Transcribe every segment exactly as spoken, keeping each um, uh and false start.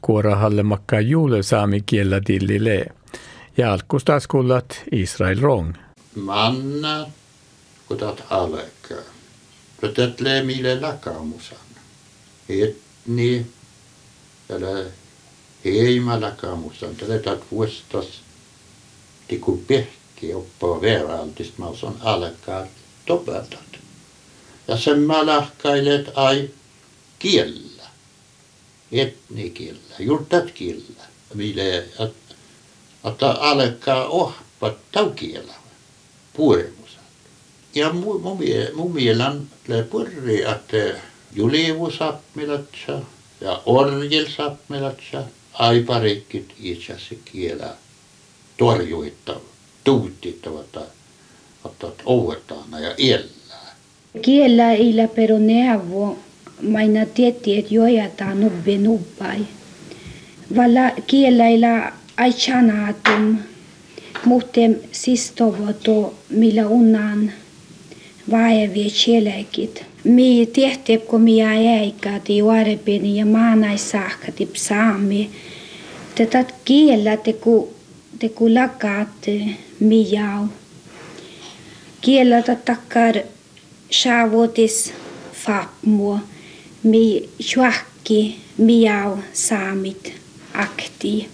kuora hallemakka juule saami kiellä dillile. Ja alkustas kullat Israel rong. Manna kutat alkaa. Tätä lämille lakamusan. Etni tällä heima lakamusan. Tällä tat vuostas tiku pehki oppaa veraltista. Mä oon alkaa topatat. Ja sen mä lahkailet ai kiellä. Etni kiellä. Jurtat kiellä. Mille että alkaa ohpa taukiella. Puremusan. Ja mun, mun, mun mielen purri, että julivu sapmilatsa ja orjil sapmilatsa aiparikit itse kielä torjuitta, tuutittavata, että ouetaana ja elää. Kielä ei läperu neuvo, maina tietti, että jojataan nubbe nubbai. Valla kielä ei lä aichanaatum, muuten sistovoto, millä unnan vaevia kielekit. Mi tehtiin, kun mi äikäti juorepeni ja maanaisahkati psaami. Tätä kielä teku, teku lakaat mi jau. Kielä takkar shaavotis fapmua, mi juakki mi jau saamit akti.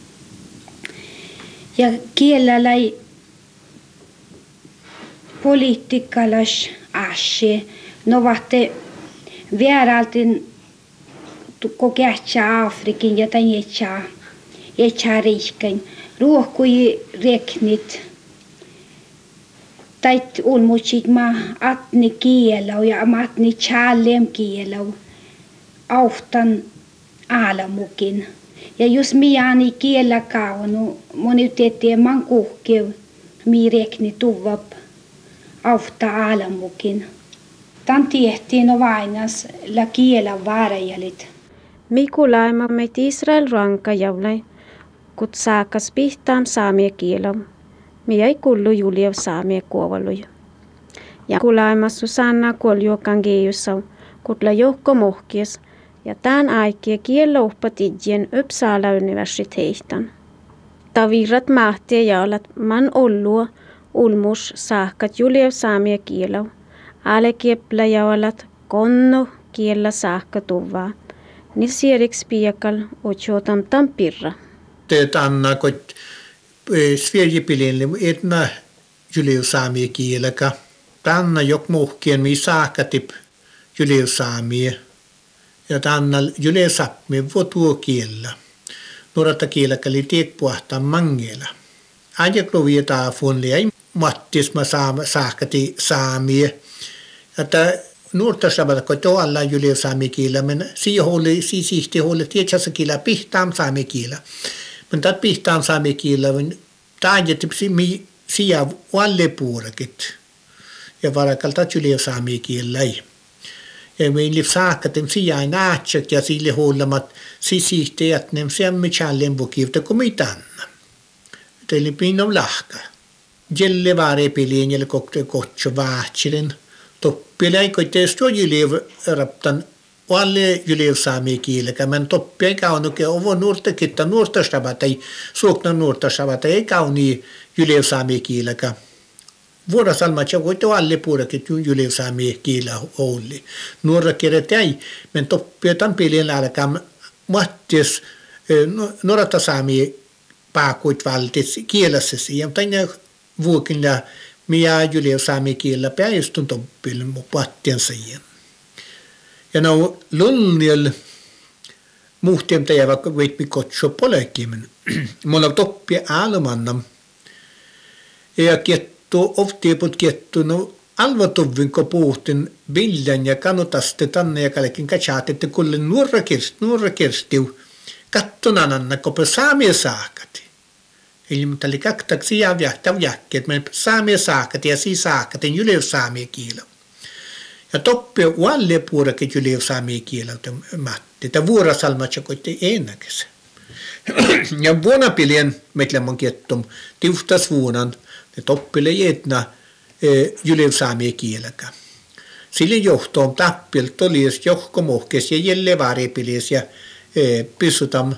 Ja kielä lai poliitikalas ashe. No vahte vieraltin kokeatsa Afrikin ja tämän jätsää, jätsää riiskän. Ruokkui reknit. Tait ulmutsit ma atni kielau ja atni tjallem kielau. Auhtan aalamukin. Ja jos miani kiellä kaunu, moni tietää man kuhkeu, mi rekni tuvap auhta aalamukin. Tämän tehtiin on vainas la kielän vaarajalit. Mikulaima meit Israel ranka jaulai, kut saakas pihtaam saamia kielau. Mi ei kullu juliev saamia kuovaluja. Ja kulaima Susanna kuoljuokan geijusau, kut la johko mohkies, ja tämän aikia kiellä uhpat idjen Uppsala universiteetan. Tavirrat mahtia jaulat man ollua ulmus saakkat juliev saamia kielau. Alekiepla jaulat konno kiellä saakka tuvaa. Ni sieriks piakal ochotam tampirra. Teet anna kot Sverigepilille etna juliev saamia kielaka. Tanna jok muhkien mi saakatip juliev saamia. Ja tanna juliev sapmi votuo kiellä. Norata kielaka li tiek puhtaan mangela. Ajaklovia taafunli ei mattisma saakati saamia. Että nuorta sabata ko to alla juliev saamia kielä, men si håller si sihti håller tietässä kielä pihtaam saamia kielä. Men tat pihtaam saamia kielä, men taajat mi sia alle puurakit. Ja varakalta juliev saamia kielä. Ja me liv saakatem sia naatsek ja sille hållamat si sihti att nem semmi challen bukivta komitanna. Teille pinnom lahka. Jelle vare pilien jelle kokte kotso vaatsilin. Toppila ei koitte sto juliev raptan alle juliev saamia kielä, men toppia ei kaunuke ovo nuorta kitta nuorta sabata ei suokna nuorta sabata ei kauni juliev saamia kielä. Vuorosalma tja koitte alle puurakin juliev saamia kielä olli. Nuorta kirjat ei, men toppia tan pilien alkaa mattis nuorta saamia paakuit valtis kielessä ja tänne vuokilla minä juliev saamia kielä päistun toppille mu pattien siihen. Ja no lunnil muhtiem teja vaikka veit mi kotso polekimen. Mulla toppia aalmanna. Ja kettu oftieput kettu no alvatuvin ko puhtin bilden ja kanutaste tanne ja kallekin kachaat että kulle nuorra kirst nuorra kirstiu kattonananna ko pe saamia saakati. Eli mutta oli kaktaksi ja jähtä jäkkeet, men saamia saakati ja si saakati juliev saamia kielä. Ja toppe alle puurakin juliev saamia kielä matti. Tämä vuorosalma tjakoitti enäkäs. Ja vuonapilien meitlemon kiettom tiuftas vuonan ne toppille jätna juliev saamia kielä. Sille johtoon tappil tolies johkomohkes ja jelle vaaripilies ja pysytam